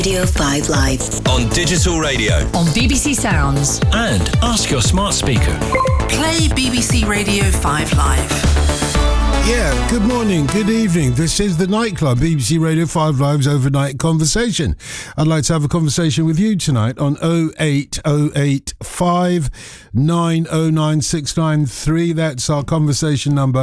Radio 5 Live. On digital radio. On BBC Sounds. And ask your smart speaker. Play BBC Radio 5 Live. Yeah, good morning, good evening. This is The Night Club, BBC Radio 5 Live's overnight conversation. I'd like to have a conversation with you tonight on 08085 909 693. That's our conversation number.